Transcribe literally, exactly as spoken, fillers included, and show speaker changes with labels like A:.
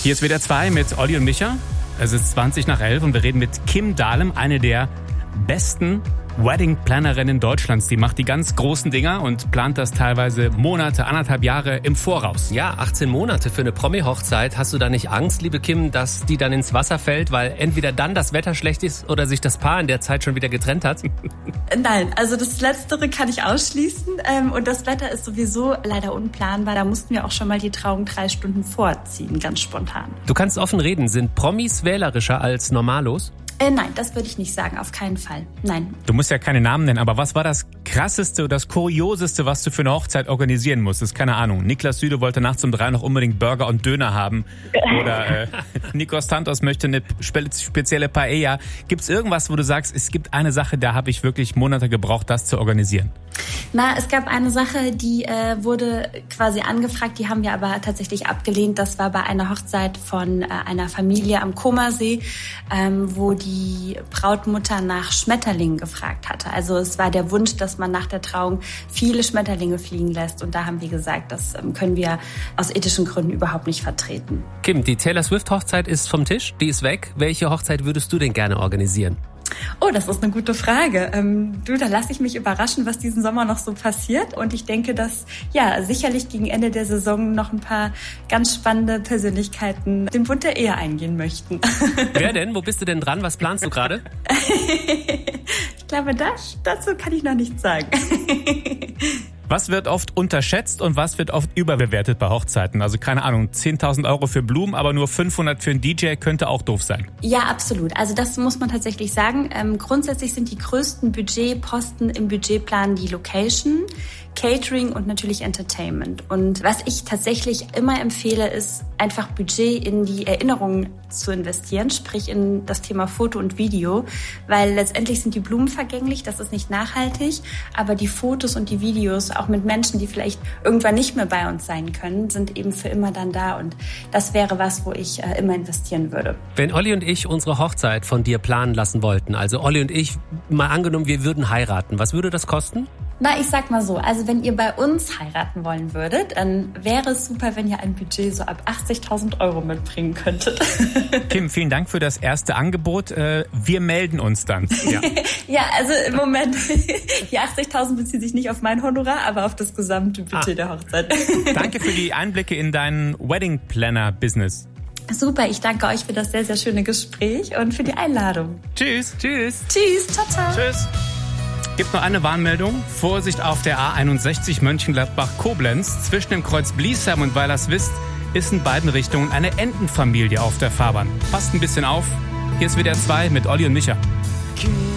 A: Hier ist W D R zwei mit Olli und Micha. Es ist zwanzig nach elf und wir reden mit Kim Dahlem, eine der besten Wedding-Plannerinnen Deutschlands. Die macht die ganz großen Dinger und plant das teilweise Monate, anderthalb Jahre im Voraus.
B: Ja, achtzehn Monate für eine Promi-Hochzeit. Hast du da nicht Angst, liebe Kim, dass die dann ins Wasser fällt, weil entweder dann das Wetter schlecht ist oder sich das Paar in der Zeit schon wieder getrennt hat?
C: Nein, also das Letztere kann ich ausschließen. Und das Wetter ist sowieso leider unplanbar. Da mussten wir auch schon mal die Trauung drei Stunden vorziehen, ganz spontan.
B: Du kannst offen reden. Sind Promis wählerischer als Normalos?
C: Äh, nein, das würde ich nicht sagen, auf keinen Fall. Nein.
A: Du musst ja keine Namen nennen, aber was war das Krasseste oder das Kurioseste, was du für eine Hochzeit organisieren musstest? Keine Ahnung. Niklas Süle wollte nachts um drei noch unbedingt Burger und Döner haben. Oder äh, Nikos Santos möchte eine spe- spezielle Paella. Gibt es irgendwas, wo du sagst, es gibt eine Sache, da habe ich wirklich Monate gebraucht, das zu organisieren?
C: Na, es gab eine Sache, die äh, wurde quasi angefragt, die haben wir aber tatsächlich abgelehnt. Das war bei einer Hochzeit von äh, einer Familie am Comersee, ähm, wo die Brautmutter nach Schmetterlingen gefragt hatte. Also es war der Wunsch, dass man nach der Trauung viele Schmetterlinge fliegen lässt. Und da haben wir gesagt, das ähm, können wir aus ethischen Gründen überhaupt nicht vertreten.
B: Kim, die Taylor Swift-Hochzeit ist vom Tisch, die ist weg. Welche Hochzeit würdest du denn gerne organisieren?
C: Oh, das ist eine gute Frage. Ähm, du, da lasse ich mich überraschen, was diesen Sommer noch so passiert. Und ich denke, dass ja sicherlich gegen Ende der Saison noch ein paar ganz spannende Persönlichkeiten den Bund der Ehe eingehen möchten.
B: Wer denn? Wo bist du denn dran? Was planst du gerade?
C: Ich glaube, das, dazu kann ich noch nichts sagen.
A: Was wird oft unterschätzt und was wird oft überbewertet bei Hochzeiten? Also keine Ahnung, zehntausend Euro für Blumen, aber nur fünfhundert für einen D J könnte auch doof sein.
C: Ja, absolut. Also das muss man tatsächlich sagen. Ähm, grundsätzlich sind die größten Budgetposten im Budgetplan die Location, Catering und natürlich Entertainment. Und was ich tatsächlich immer empfehle, ist einfach Budget in die Erinnerungen zu investieren, sprich in das Thema Foto und Video, weil letztendlich sind die Blumen vergänglich, das ist nicht nachhaltig, aber die Fotos und die Videos, auch mit Menschen, die vielleicht irgendwann nicht mehr bei uns sein können, sind eben für immer dann da und das wäre was, wo ich äh, immer investieren würde.
B: Wenn Olli und ich unsere Hochzeit von dir planen lassen wollten, also Olli und ich, mal angenommen, wir würden heiraten, was würde das kosten?
C: Na, ich sag mal so, also wenn ihr bei uns heiraten wollen würdet, dann wäre es super, wenn ihr ein Budget so ab achtzigtausend Euro mitbringen könntet.
A: Kim, vielen Dank für das erste Angebot. Wir melden uns dann. Ja,
C: ja also im Moment, die achtzigtausend beziehen sich nicht auf mein Honorar, aber auf das gesamte Budget ah. der Hochzeit.
A: Danke für die Einblicke in dein Wedding Planner Business.
C: Super, ich danke euch für das sehr, sehr schöne Gespräch und für die Einladung.
A: Tschüss. Tschüss.
C: Tschüss, ciao, ciao.
A: Tschüss. Gibt noch eine Warnmeldung. Vorsicht auf der A einundsechzig Mönchengladbach-Koblenz. Zwischen dem Kreuz Bliesheim und Weilerswist ist in beiden Richtungen eine Entenfamilie auf der Fahrbahn. Passt ein bisschen auf. Hier ist W D R zwei mit Olli und Micha.